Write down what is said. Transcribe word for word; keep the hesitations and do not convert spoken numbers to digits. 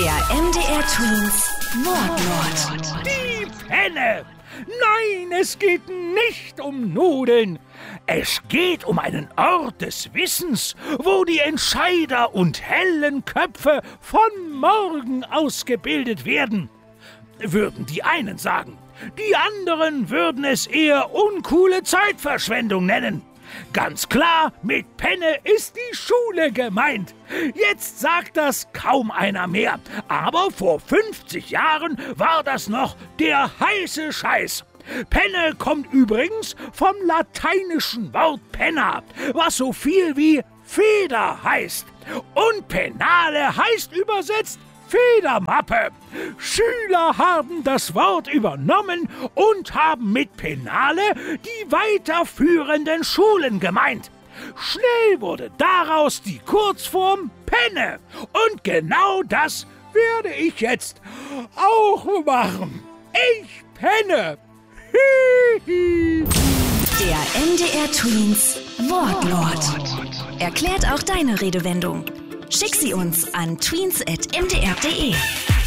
Der M D R Twins Wortlaut. Die Penne! Nein, es geht nicht um Nudeln. Es geht um einen Ort des Wissens, wo die Entscheider und hellen Köpfe von morgen ausgebildet werden. Würden die einen sagen, die anderen würden es eher uncoole Zeitverschwendung nennen. Ganz klar, mit Penne ist die Schule gemeint. Jetzt sagt das kaum einer mehr. Aber vor fünfzig Jahren war das noch der heiße Scheiß. Penne kommt übrigens vom lateinischen Wort penna, was so viel wie Feder heißt. Und Pennale heißt übersetzt Federmappe. Schüler haben das Wort übernommen und haben mit Pennale die weiterführenden Schulen gemeint. Schnell wurde daraus die Kurzform Penne. Und genau das werde ich jetzt auch machen. Ich penne. Der M D R Twins Wortlaut. Erklärt auch deine Redewendung. Schick sie uns an tweens at m d r punkt d e.